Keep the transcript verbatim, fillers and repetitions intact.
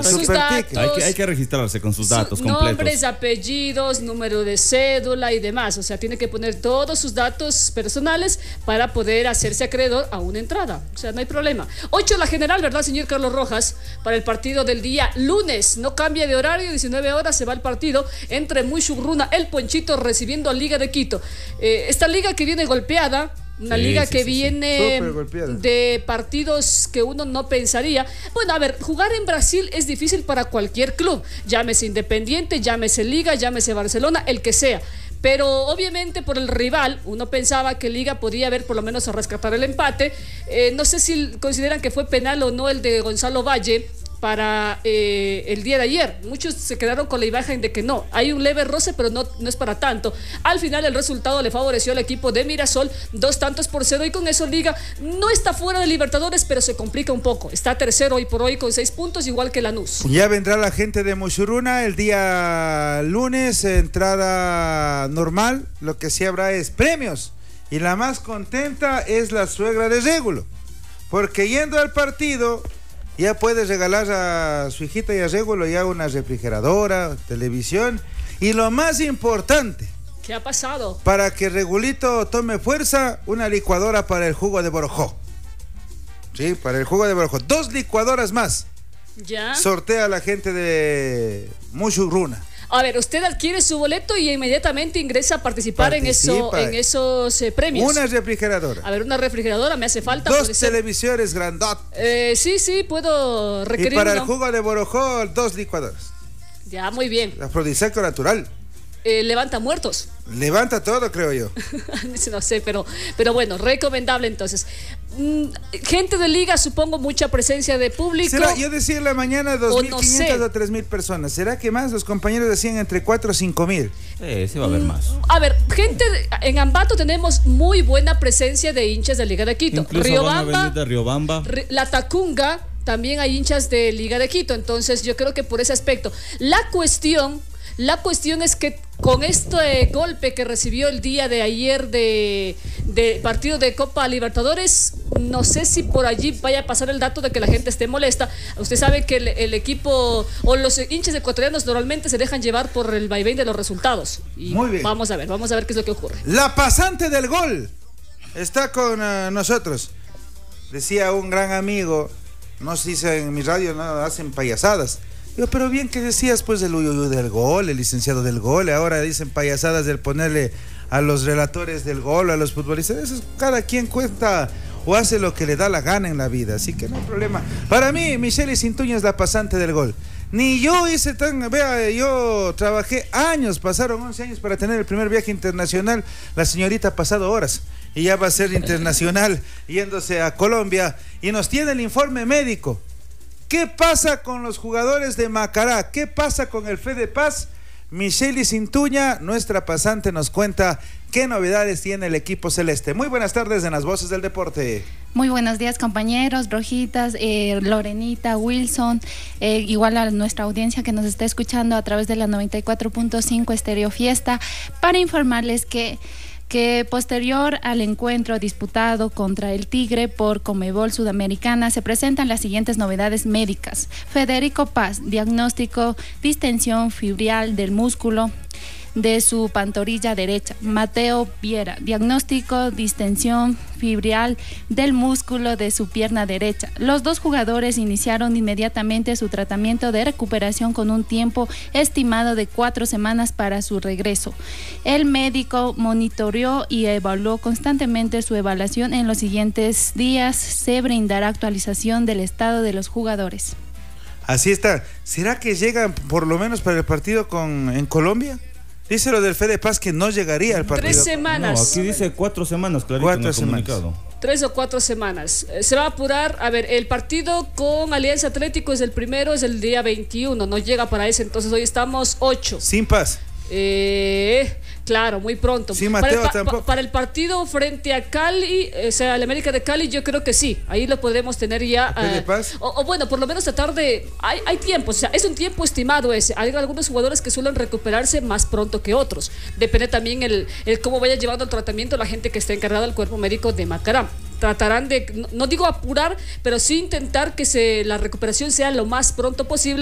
con sus datos. Hay que, hay que registrarse con sus datos su, completos. Nombres, apellidos, número de cédula y demás. O sea, tiene que poner todos sus datos personales para poder hacerse acreedor a una entrada. O sea, no hay problema. ocho la general, ¿verdad, señor Carlos Rojas? Para el partido del día lunes. No cambia de horario, diecinueve horas se va el partido entre Muchugruna, el Ponchito, recibiendo a Liga de Quito. Eh, esta liga que viene golpeada, una sí, liga sí, que sí, viene sí. de partidos que uno no pensaría. Bueno, a ver, jugar en Brasil es difícil para cualquier club, llámese Independiente, llámese Liga, llámese Barcelona, el que sea. Pero obviamente por el rival, uno pensaba que Liga podía haber por lo menos a rescatar el empate. Eh, no sé si consideran que fue penal o no el de Gonzalo Valle para eh, el día de ayer. Muchos se quedaron con la imagen de que no, hay un leve roce, pero no, no es para tanto. Al final el resultado le favoreció al equipo de Mirasol, dos tantos por cero, y con eso Liga no está fuera de Libertadores, pero se complica un poco. Está tercero hoy por hoy con seis puntos, igual que Lanús. Ya vendrá la gente de Muchugruna el día lunes, entrada normal. Lo que sí habrá es premios, y la más contenta es la suegra de Régulo, porque yendo al partido ya puede regalar a su hijita y a Régulo ya una refrigeradora, televisión, y lo más importante, ¿qué ha pasado? Para que Regulito tome fuerza, una licuadora para el jugo de Borojó. Sí, para el jugo de Borojó. Dos licuadoras más. Ya. Sortea a la gente de Muchugruna. A ver, usted adquiere su boleto y inmediatamente ingresa a participar Participa. en, eso, en esos eh, premios. Una refrigeradora. A ver, una refrigeradora me hace falta. Dos televisores grandotes. Eh, sí, sí, puedo requerir. Y para uno. el jugo de Borojó, dos licuadoras. Ya, muy bien. Afrodisíaco natural. Eh, levanta muertos. Levanta todo, creo yo. No sé, pero, pero bueno, recomendable entonces. Mm, gente de Liga, supongo mucha presencia de público. ¿Será? Yo decía en la mañana dos mil quinientas o tres mil personas. ¿Será que más? Los compañeros decían entre cuatro o cinco mil. Sí, sí va a haber más. Mm, a ver, gente, de, en Ambato tenemos muy buena presencia de hinchas de Liga de Quito. Incluso Riobamba, van a venir de Riobamba. La Tacunga, también hay hinchas de Liga de Quito. Entonces yo creo que por ese aspecto. La cuestión... La cuestión es que con este golpe que recibió el día de ayer de, de partido de Copa Libertadores, no sé si por allí vaya a pasar el dato de que la gente esté molesta. Usted sabe que el, el equipo o los hinchas ecuatorianos normalmente se dejan llevar por el vaivén de los resultados. Y muy bien. Vamos a ver, vamos a ver qué es lo que ocurre. La pasante del gol está con uh, nosotros. Decía un gran amigo, no se dice en mi radio, no hacen payasadas. Yo, pero bien que decías pues del uyuyu del gol, el licenciado del gol, ahora dicen payasadas del ponerle a los relatores del gol, a los futbolistas. Eso es, cada quien cuenta o hace lo que le da la gana en la vida, así que no hay problema. Para mí, Michelle Cintuña es la pasante del gol. Ni yo hice tan, vea, yo trabajé años, pasaron once años para tener el primer viaje internacional. La señorita ha pasado horas y ya va a ser internacional yéndose a Colombia y nos tiene el informe médico. ¿Qué pasa con los jugadores de Macará? ¿Qué pasa con el Fe de Paz? Michelle Cintuña, nuestra pasante, nos cuenta qué novedades tiene el equipo celeste. Muy buenas tardes en las Voces del Deporte. Muy buenos días, compañeros, Rojitas, eh, Lorenita, Wilson, eh, igual a nuestra audiencia que nos está escuchando a través de la noventa y cuatro punto cinco Estéreo Fiesta, para informarles que que posterior al encuentro disputado contra el Tigre por Conmebol Sudamericana se presentan las siguientes novedades médicas. Federico Paz, diagnóstico distensión fibrial del músculo de su pantorrilla derecha. Mateo Viera, diagnóstico distensión fibrial del músculo de su pierna derecha. Los dos jugadores iniciaron inmediatamente su tratamiento de recuperación con un tiempo estimado de cuatro semanas para su regreso. El médico monitoreó y evaluó constantemente su evaluación. En los siguientes días se brindará actualización del estado de los jugadores. Así está. ¿Será que llegan por lo menos para el partido con en Colombia? Dice lo del Fe de Paz que no llegaría al partido. Tres semanas. No, aquí dice cuatro semanas, clarito, cuatro en el semanas. comunicado. Tres o cuatro semanas. Se va a apurar. A ver, el partido con Alianza Atlético es el primero, es el día veintiuno. No llega para ese, entonces hoy estamos ocho. Sin Paz. Eh, claro, muy pronto. Sí, Mateo, para, el, tampoco. Pa, para el partido frente a Cali, o sea, el América de Cali, yo creo que sí. Ahí lo podemos tener ya. ¿Fe de Paz? O, o bueno, por lo menos tratar de. Hay, hay tiempo, o sea, es un tiempo estimado ese. Hay algunos jugadores que suelen recuperarse más pronto que otros. Depende también el, el cómo vaya llevando el tratamiento la gente que está encargada del cuerpo médico de Macará. Tratarán de, no, no digo apurar, pero sí intentar que se, la recuperación sea lo más pronto posible.